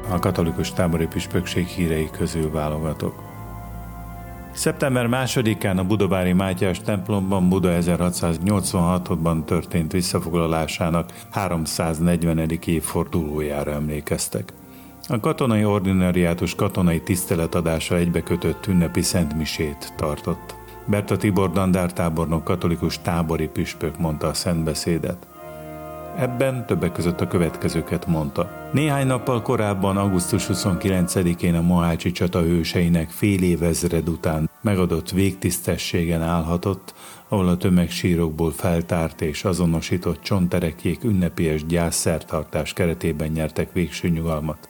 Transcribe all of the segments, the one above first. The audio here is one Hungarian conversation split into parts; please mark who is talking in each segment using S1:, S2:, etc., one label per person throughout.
S1: a katolikus tábori püspökség hírei közül válogatok. Szeptember 2-án a budavári Mátyás templomban Buda 1686-ban történt visszafoglalásának 340. évfordulójára emlékeztek. A katonai ordinariátus katonai tiszteletadással egybekötött ünnepi szentmisét tartott. Berta Tibor dandártábornok katolikus tábori püspök mondta a szentbeszédet. Ebben többek között a következőket mondta. Néhány nappal korábban, augusztus 29-én a mohácsi csata hőseinek fél évezred után megadott végtisztességen állhatott, ahol a tömegsírokból feltárt és azonosított csontterekjék ünnepélyes gyászszertartás keretében nyertek végső nyugalmat.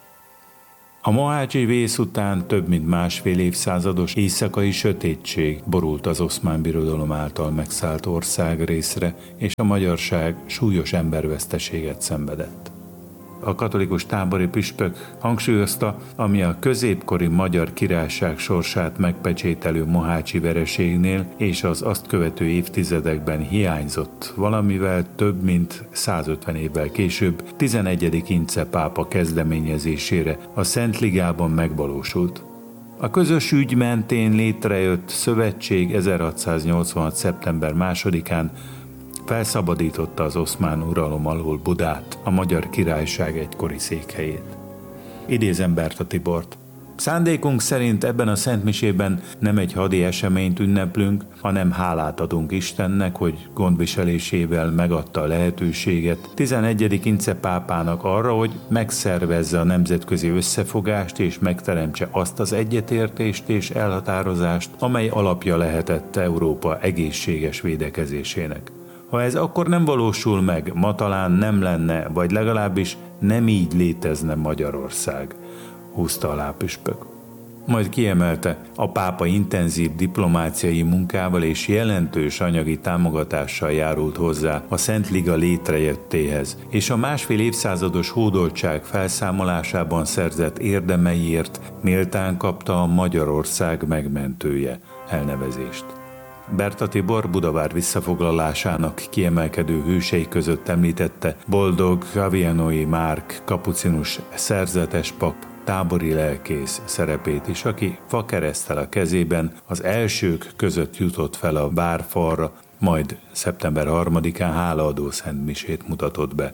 S1: A mohácsi vész után több mint másfél évszázados éjszakai sötétség borult az Oszmán Birodalom által megszállt országrészre, és a magyarság súlyos emberveszteséget szenvedett. A katolikus tábori püspök hangsúlyozta, ami a középkori Magyar Királyság sorsát megpecsételő mohácsi vereségnél és az azt követő évtizedekben hiányzott, valamivel több mint 150 évvel később 11. Ince pápa kezdeményezésére a Szentligában megvalósult. A közös ügy mentén létrejött szövetség 1686. szeptember 2-án felszabadította az oszmán uralom alól Budát, a Magyar Királyság egykori székhelyét. Idézem Berta Tibort. Szándékunk szerint ebben a szentmisében nem egy hadi eseményt ünneplünk, hanem hálát adunk Istennek, hogy gondviselésével megadta a lehetőséget 11. Ince pápának arra, hogy megszervezze a nemzetközi összefogást és megteremtse azt az egyetértést és elhatározást, amely alapja lehetett Európa egészséges védekezésének. Ha ez akkor nem valósul meg, ma talán nem lenne, vagy legalábbis nem így létezne Magyarország, húzta alá püspök. Majd kiemelte, a pápa intenzív diplomáciai munkával és jelentős anyagi támogatással járult hozzá a Szentliga létrejöttéhez, és a másfél évszázados hódoltság felszámolásában szerzett érdemeiért méltán kapta a Magyarország megmentője elnevezést. Berta Tibor Budavár visszafoglalásának kiemelkedő hősei között említette Boldog Avianói Márk kapucinus szerzetes pap tábori lelkész szerepét is, aki fakereszttel a kezében az elsők között jutott fel a várfalra, majd szeptember 3-án hálaadó szentmisét mutatott be.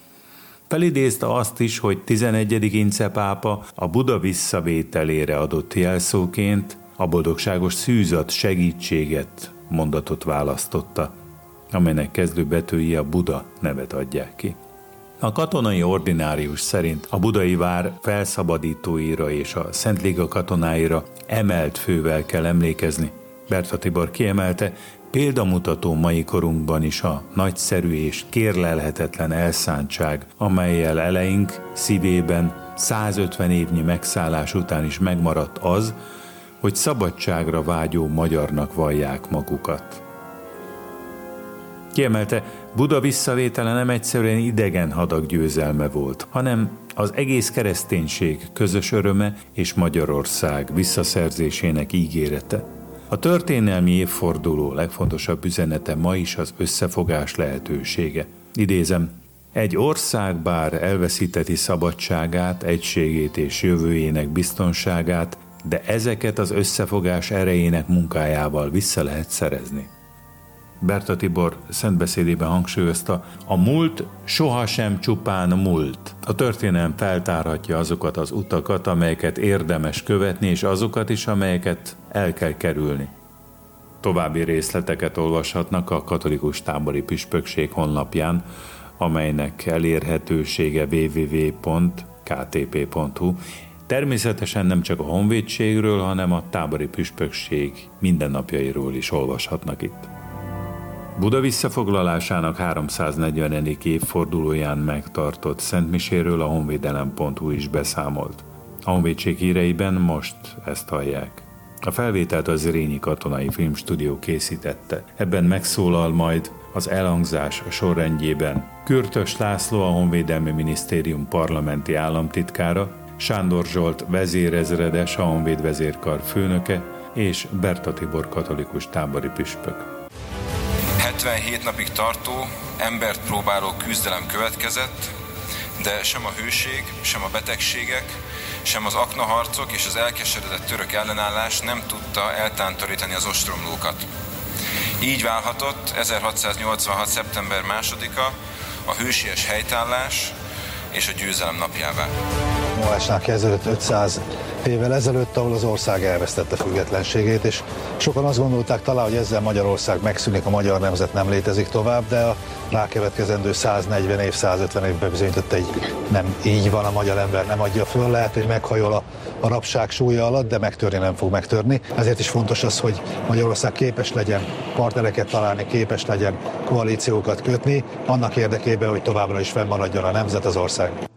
S1: Felidézte azt is, hogy 11. Ince pápa a Buda visszavételére adott jelszóként a boldogságos szűzat segítséget mondatot választotta, amelynek kezdőbetűi a Buda nevet adják ki. A katonai ordinárius szerint a budai vár felszabadítóira és a Szentliga katonáira emelt fővel kell emlékezni. Berta Tibor kiemelte, példamutató mai korunkban is a nagyszerű és kérlelhetetlen elszántság, amellyel eleink szívében 150 évnyi megszállás után is megmaradt az, hogy szabadságra vágyó magyarnak vallják magukat. Kiemelte, Buda visszavétele nem egyszerűen idegen hadak győzelme volt, hanem az egész kereszténység közös öröme és Magyarország visszaszerzésének ígérete. A történelmi évforduló legfontosabb üzenete ma is az összefogás lehetősége. Idézem, egy ország bár elveszíteti szabadságát, egységét és jövőjének biztonságát, de ezeket az összefogás erejének munkájával vissza lehet szerezni. Berta Tibor szentbeszédében hangsúlyozta, a múlt sohasem csupán múlt. A történelem feltárhatja azokat az utakat, amelyeket érdemes követni, és azokat is, amelyeket el kell kerülni. További részleteket olvashatnak a katolikus tábori püspökség honlapján, amelynek elérhetősége www.ktp.hu. Természetesen nem csak a honvédségről, hanem a tábori püspökség mindennapjairól is olvashatnak itt. Buda visszafoglalásának 340. évfordulóján megtartott szentmiséről a honvédelem.hu is beszámolt. A honvédség híreiben most ezt hallják. A felvételt az Zrínyi Katonai Filmstúdió készítette. Ebben megszólal majd az elhangzás sorrendjében Kürtös László, a Honvédelmi Minisztérium parlamenti államtitkára, Sándor Zsolt vezérezredes, a Honvédvezérkar főnöke, és Berta Tibor katolikus tábori püspök.
S2: 77 napig tartó, embert próbáló küzdelem következett, de sem a hőség, sem a betegségek, sem az aknaharcok és az elkeseredett török ellenállás nem tudta eltántorítani az ostromlókat. Így válhatott 1686. szeptember 2-a a hősies helytállás és a győzelem napjává.
S3: Móásnál kezdődött 500 évvel ezelőtt, ahol az ország elvesztette függetlenségét, és sokan azt gondolták talán, hogy ezzel Magyarország megszűnik, a magyar nemzet nem létezik tovább, de a rákövetkezendő 140 év, 150 évben bizonyított, hogy nem így van, a magyar ember nem adja föl, lehet, hogy meghajol a rabság súlya alatt, de megtörni nem fog megtörni. Ezért is fontos az, hogy Magyarország képes legyen partnereket találni, képes legyen koalíciókat kötni, annak érdekében, hogy továbbra is fennmaradjon a nemzet, az ország.